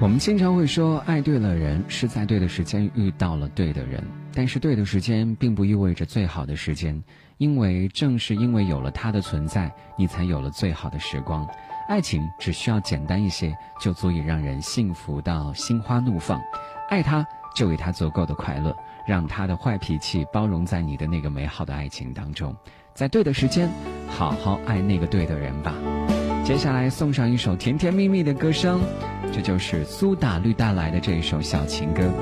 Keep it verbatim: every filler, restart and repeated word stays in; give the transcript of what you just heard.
我们经常会说爱对了人是在对的时间遇到了对的人，但是对的时间并不意味着最好的时间，因为正是因为有了他的存在，你才有了最好的时光。爱情只需要简单一些，就足以让人幸福到心花怒放。爱他就给他足够的快乐，让他的坏脾气包容在你的那个美好的爱情当中，在对的时间好好爱那个对的人吧。接下来送上一首甜甜蜜蜜的歌声，这就是苏打绿带来的这一首小情歌。